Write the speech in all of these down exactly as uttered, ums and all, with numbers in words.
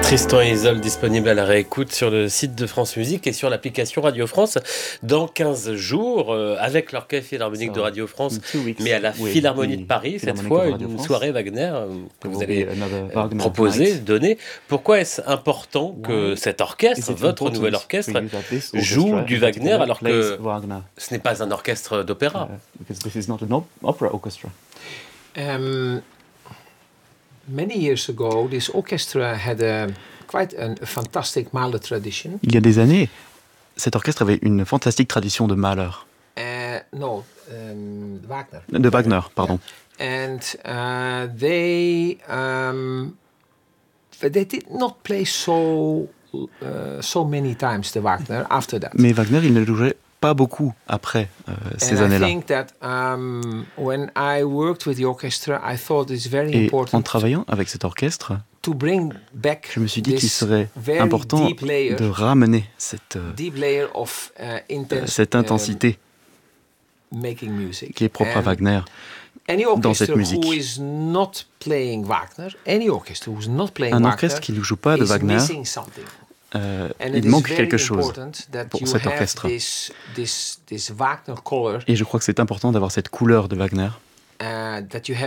Tristan et Isolde disponible à la réécoute sur le site de France Musique et sur l'application Radio France dans quinze jours euh, avec l'Orchestre Philharmonique de Radio France, mais à la Philharmonie de Paris, cette fois une soirée Wagner euh, que vous allez euh, proposer, donner. Pourquoi est-ce important que cet orchestre, votre nouvel orchestre, joue du Wagner alors que ce n'est pas un orchestre d'opéra? Um, many years ago, this orchestra had a quite a fantastic Mahler tradition. Il y a des années, cet orchestre avait une fantastique tradition de Mahler. Uh, no, um, Wagner. De Wagner, pardon. Yeah. And uh, they um, they did not play so uh, so many times the Wagner after that. Mais Wagner, il ne jouait pas beaucoup après euh, ces années-là. Et en travaillant avec cet orchestre, je me suis dit qu'il serait important de ramener cette, euh, cette intensité qui est propre à Wagner dans cette musique. Un orchestre qui ne joue pas de Wagner, Euh, il manque quelque chose pour cet orchestre. This, this, this Et je crois que c'est important d'avoir cette couleur de Wagner. Uh,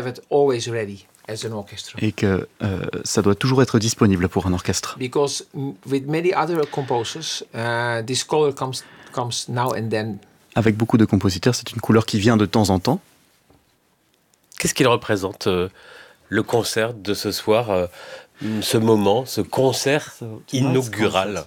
Et que euh, ça doit toujours être disponible pour un orchestre. Because with many other composers, uh, this color comes, comes now and then. Avec beaucoup de compositeurs, c'est une couleur qui vient de temps en temps. Qu'est-ce qu'il représente, euh, le concert de ce soir, euh, ce moment, ce concert inaugural?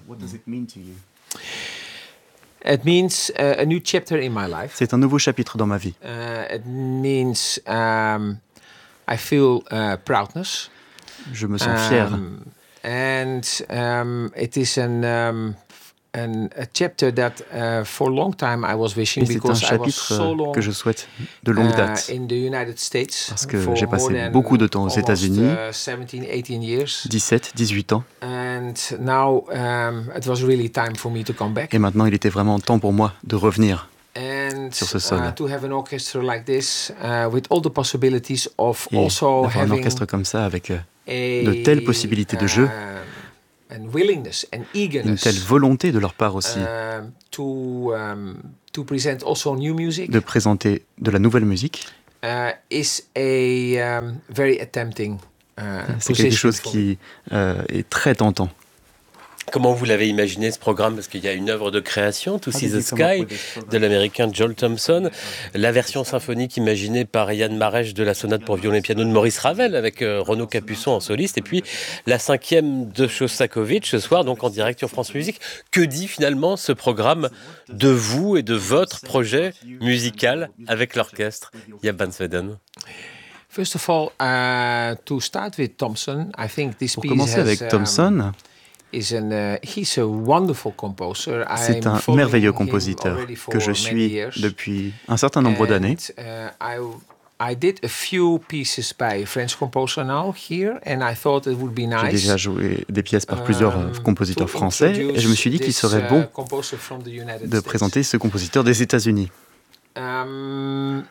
It means uh, a new chapter in my life. C'est un nouveau chapitre dans ma vie. Uh, it means um, I feel uh, proudness. Je me sens fier. Um, and um, it is an um, And a chapter that uh, for a long time I was wishing, because I was so long que je souhaite de longue date, uh, in the United States, parce que j'ai passé beaucoup de temps aux États-Unis, uh, seventeen, eighteen years. dix-sept, dix-huit ans. And now um, it was really time for me to come back. Et maintenant, il était vraiment temps pour moi de revenir And, sur ce sol. Uh, to have an orchestra like this, uh, with all the possibilities of Et also d'avoir un orchestre comme ça avec euh, de telles possibilités de jeu. Uh, And willingness and eagerness, une telle volonté de leur part aussi uh, to, um, to present also new music, de présenter de la nouvelle musique, uh, is a um, very tempting uh, c'est quelque chose qui euh, est très tentant. Comment vous l'avez imaginé, ce programme? Parce qu'il y a une œuvre de création, To See the Sky, de l'américain Joel Thompson, la version symphonique imaginée par Yann Marèche de la sonate pour violon et piano de Maurice Ravel, avec euh, Renaud Capuçon en soliste, et puis la cinquième de Shostakovich ce soir, donc en direct sur France Musique. Que dit finalement ce programme de vous et de votre projet musical avec l'orchestre, Jaap van Zweden? First of all, uh, to start with Thompson, I think this Pour piece commencer has, avec Thompson, is an, uh, he's a wonderful composer. c'est un merveilleux compositeur que je suis depuis un certain nombre d'années. I did a few pieces by a French composer now here, and I thought it would be nice. J'ai déjà joué des pièces par plusieurs um, compositeurs français, et je me suis dit qu'il serait bon de présenter ce compositeur des États-Unis. Um,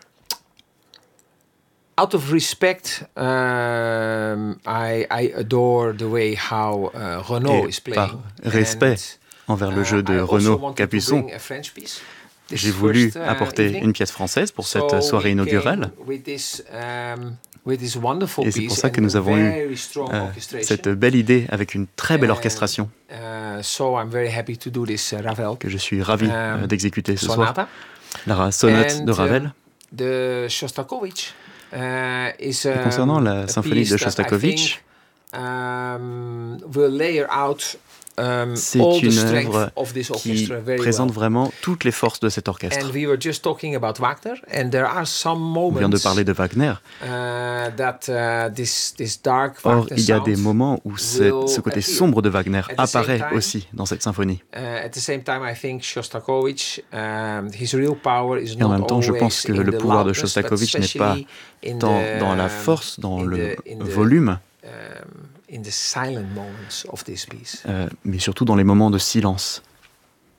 Out of respect, um, I, I adore the way how uh, Renaud is playing. Par respect and, envers le jeu de uh, Renaud Capuçon, j'ai voulu apporter uh, une pièce française pour so cette soirée inaugurale. This, um, this Et c'est pour ça que nous avons eu euh, cette belle idée avec une très belle orchestration uh, so I'm very happy to do this, uh, Ravel. que je suis ravi um, euh, d'exécuter ce sonata. soir. La sonate and, de Ravel. Uh, de Shostakovich. Uh, is, um, Et concernant la symphonie de Shostakovich, um, will layer out, um, c'est une œuvre qui présente vraiment toutes les forces de cet orchestre. And we were just talking about Wagner, and there are some moments, on vient de parler de Wagner. Uh, that, uh, this, this dark Or, il y a des moments où cette, ce côté sombre de Wagner apparaît time, aussi dans cette symphonie. Uh, at the same time, I think Shostakovich, um, his real power is Et en not même temps, je pense que le pouvoir de loudness, Shostakovich n'est pas tant dans la force, dans le volume, um, in the silent moments of this piece. Euh, mais surtout dans les moments de silence